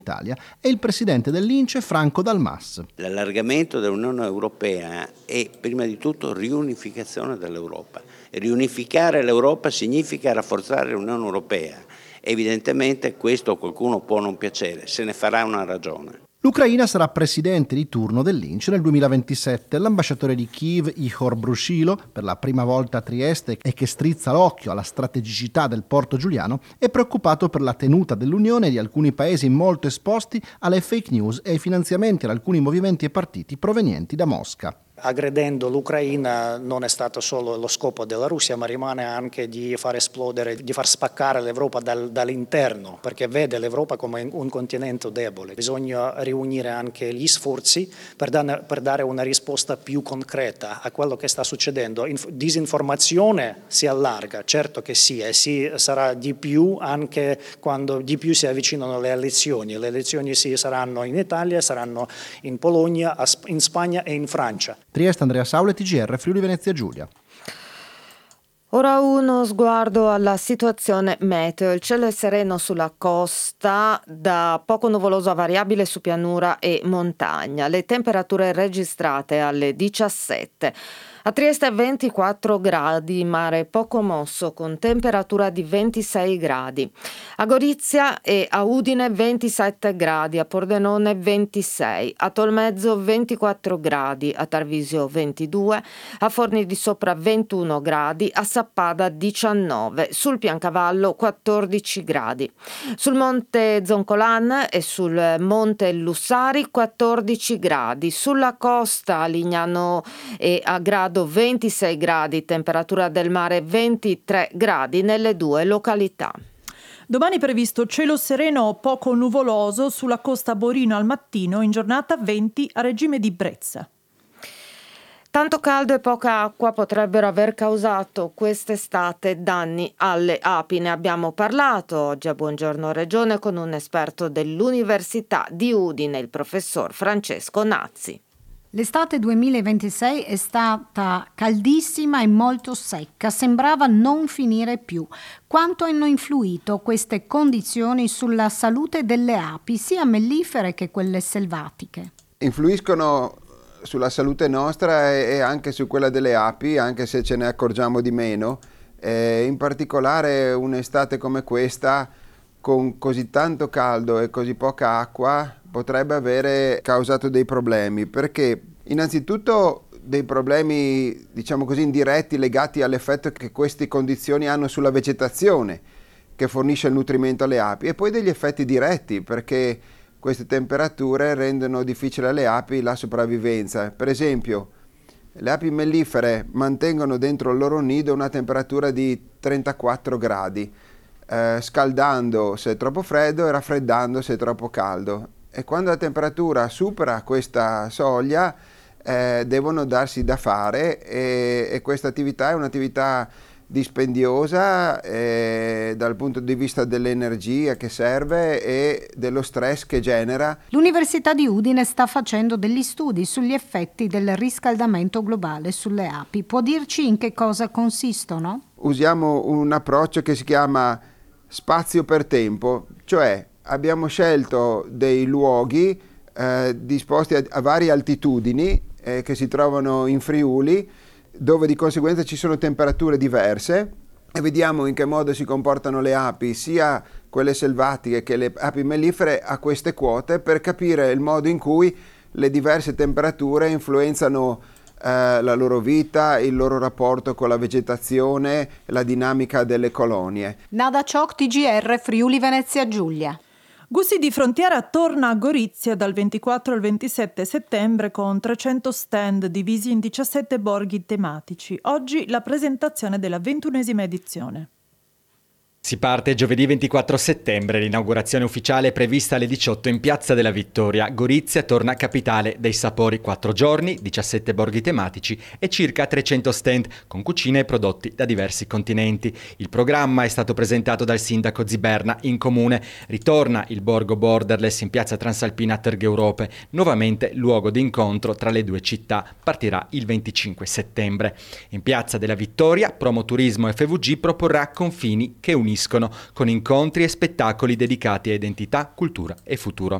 Italia e il presidente dell'INCE Franco Dal Mas. L'allargamento dell'Unione Europea è prima di tutto riunificazione dell'Europa. Riunificare l'Europa significa rafforzare l'Unione Europea. Evidentemente questo a qualcuno può non piacere, se ne farà una ragione. L'Ucraina sarà presidente di turno dell'INCE nel 2027. L'ambasciatore di Kiev, Ihor Brusilov, per la prima volta a Trieste e che strizza l'occhio alla strategicità del porto giuliano, è preoccupato per la tenuta dell'Unione e di alcuni paesi molto esposti alle fake news e ai finanziamenti ad alcuni movimenti e partiti provenienti da Mosca. Aggredendo l'Ucraina non è stato solo lo scopo della Russia, ma rimane anche di far esplodere, di far spaccare l'Europa dall'interno, perché vede l'Europa come un continente debole. Bisogna riunire anche gli sforzi per dare una risposta più concreta a quello che sta succedendo. Disinformazione si allarga, certo che sì, e sarà di più anche quando di più si avvicinano le elezioni. Le elezioni saranno in Italia, saranno in Polonia, in Spagna e in Francia. Trieste, Andrea Saule, TGR, Friuli Venezia Giulia. Ora uno sguardo alla situazione meteo. Il cielo è sereno sulla costa, da poco nuvoloso a variabile su pianura e montagna. Le temperature registrate alle 17. A Trieste 24 gradi, mare poco mosso con temperatura di 26 gradi. A Gorizia e a Udine 27 gradi, a Pordenone 26, a Tolmezzo 24 gradi, a Tarvisio 22, a Forni di Sopra 21 gradi, a Sappada 19, sul Piancavallo 14 gradi. Sul Monte Zoncolan e sul Monte Lussari 14 gradi, sulla costa a Lignano e a Grado 26 gradi, temperatura del mare 23 gradi nelle due località. Domani previsto cielo sereno poco nuvoloso sulla costa Borino al mattino, in giornata 20 a regime di brezza. Tanto caldo e poca acqua potrebbero aver causato quest'estate danni alle api. Ne abbiamo parlato oggi a Buongiorno Regione con un esperto dell'Università di Udine, il professor Francesco Nazzi. L'estate 2026 è stata caldissima e molto secca, sembrava non finire più. Quanto hanno influito queste condizioni sulla salute delle api, sia mellifere che quelle selvatiche? Influiscono sulla salute nostra e anche su quella delle api, anche se ce ne accorgiamo di meno. In particolare un'estate come questa, con così tanto caldo e così poca acqua, potrebbe avere causato dei problemi, perché innanzitutto dei problemi, diciamo così, indiretti legati all'effetto che queste condizioni hanno sulla vegetazione che fornisce il nutrimento alle api, e poi degli effetti diretti, perché queste temperature rendono difficile alle api la sopravvivenza. Per esempio, le api mellifere mantengono dentro il loro nido una temperatura di 34 gradi, scaldando se è troppo freddo e raffreddando se è troppo caldo. E quando la temperatura supera questa soglia devono darsi da fare, e questa attività è un'attività dispendiosa dal punto di vista dell'energia che serve e dello stress che genera. L'Università di Udine sta facendo degli studi sugli effetti del riscaldamento globale sulle api. Può dirci in che cosa consistono? Usiamo un approccio che si chiama spazio per tempo, cioè abbiamo scelto dei luoghi disposti a varie altitudini che si trovano in Friuli, dove di conseguenza ci sono temperature diverse, e vediamo in che modo si comportano le api, sia quelle selvatiche che le api mellifere, a queste quote, per capire il modo in cui le diverse temperature influenzano la loro vita, il loro rapporto con la vegetazione, la dinamica delle colonie. Nada Ciocc, TGR, Friuli Venezia Giulia. Gusti di Frontiera torna a Gorizia dal 24 al 27 settembre con 300 stand divisi in 17 borghi tematici. Oggi la presentazione della 21esima edizione. Si parte giovedì 24 settembre, l'inaugurazione ufficiale è prevista alle 18 in Piazza della Vittoria. Gorizia torna capitale dei sapori, 4 giorni, 17 borghi tematici e circa 300 stand con cucine e prodotti da diversi continenti. Il programma è stato presentato dal sindaco Ziberna in comune. Ritorna il borgo borderless in Piazza Transalpina a Tergheurope, nuovamente luogo d'incontro tra le due città. Partirà il 25 settembre. In Piazza della Vittoria, Promoturismo FVG proporrà Confini che uniscono uniscono, con incontri e spettacoli dedicati a identità, cultura e futuro.